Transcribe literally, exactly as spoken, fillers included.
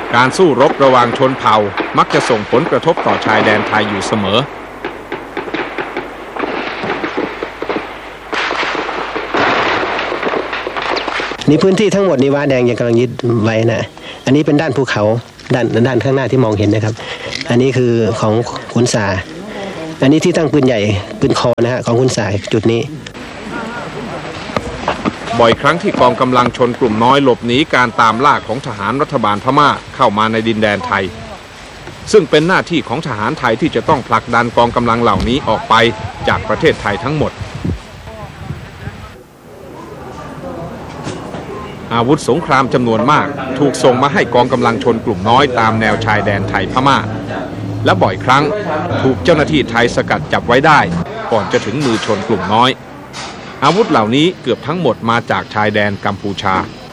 การสู้รบระหว่างชนเผ่ามักจะส่งผลกระทบต่อชายแดนไทยอยู่เสมอนี่พื้นที่ทั้งหมดนี่ว้าแดงยังกำลังยึดไว้นะอันนี้เป็นด้านภูเขาด้านด้านข้างหน้าที่มองเห็นนะครับอันนี้คือของขุนสาอันนี้ที่ตั้งปืนใหญ่ปืนคอนะฮะของขุนสาจุดนี้บ่อยครั้งที่กองกำลังชนกลุ่มน้อยหลบหนีการตามล่าของทหารรัฐบาลพม่าเข้ามาในดินแดนไทยซึ่งเป็นหน้าที่ของทหารไทยที่จะต้องผลักดันกองกำลังเหล่านี้ออกไปจากประเทศไทยทั้งหมดอาวุธสงครามจำนวนมากถูกส่งมาให้กองกำลังชนกลุ่มน้อยตามแนวชายแดนไทยพม่าและบ่อยครั้งถูกเจ้าหน้าที่ไทยสกัดจับไว้ได้ก่อนจะถึงมือชนกลุ่มน้อยอาวุธเหล่านี้เกือบทั้งหมดมาจากชายแดนกัมพูชา